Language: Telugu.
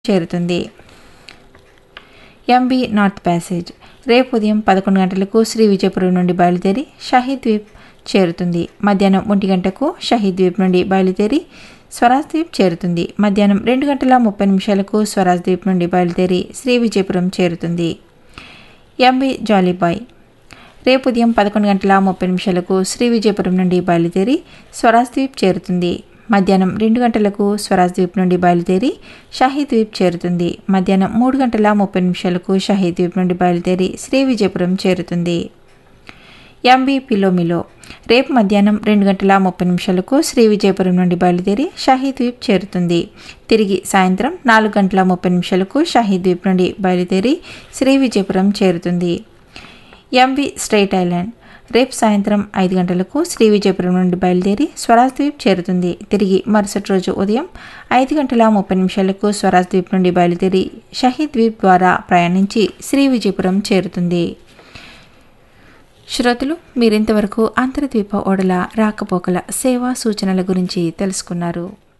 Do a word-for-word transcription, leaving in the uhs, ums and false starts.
చేరుతుంది. ఎంబీ నార్త్ ప్యాసేజ్ రేపు ఉదయం పదకొండు గంటలకు శ్రీ విజయపురం నుండి బయలుదేరి షహీద్ ద్వీప్ చేరుతుంది. మధ్యాహ్నం ఒంటి గంటకు షహీద్ ద్వీప్ నుండి బయలుదేరి స్వరాజ్ ద్వీప్ చేరుతుంది. మధ్యాహ్నం రెండు గంటల ముప్పై నిమిషాలకు స్వరాజ్ ద్వీప్ నుండి బయలుదేరి శ్రీ విజయపురం చేరుతుంది. ఎంబీ జాలీబాయ్ రేపు ఉదయం పదకొండు గంటల ముప్పై నిమిషాలకు శ్రీ విజయపురం నుండి బయలుదేరి స్వరాజ్ ద్వీప్ చేరుతుంది. మధ్యాహ్నం రెండు గంటలకు స్వరాజ్ ద్వీప్ నుండి బయలుదేరి షహీద్ ద్వీప్ చేరుతుంది. మధ్యాహ్నం మూడు గంటల ముప్పై నిమిషాలకు షహీద్ ద్వీప్ నుండి బయలుదేరి శ్రీ విజయపురం చేరుతుంది. ఎంబీ పిలోమిలో రేపు మధ్యాహ్నం రెండు గంటల ముప్పై నిమిషాలకు శ్రీ విజయపురం నుండి బయలుదేరి షహీద్ ద్వీప్ చేరుతుంది. తిరిగి సాయంత్రం నాలుగు గంటల ముప్పై నిమిషాలకు షహీద్ ద్వీప్ నుండి బయలుదేరి శ్రీ విజయపురం చేరుతుంది. ఎంబీ స్ట్రెయిట్ ఐలాండ్ రేపు సాయంత్రం ఐదు గంటలకు శ్రీ విజయపురం నుండి బయలుదేరి స్వరాజ్ ద్వీప్ చేరుతుంది. తిరిగి మరుసటి రోజు ఉదయం ఐదు గంటల ముప్పై నిమిషాలకు స్వరాజ్ ద్వీప్ నుండి బయలుదేరి షహీద్ ద్వీప్ ద్వారా ప్రయాణించి శ్రీ విజయపురం చేరుతుంది. శ్రోతలు, మీరింతవరకు అంతర్ద్వీప ఓడల రాకపోకల సేవా సూచనల గురించి తెలుసుకున్నారు.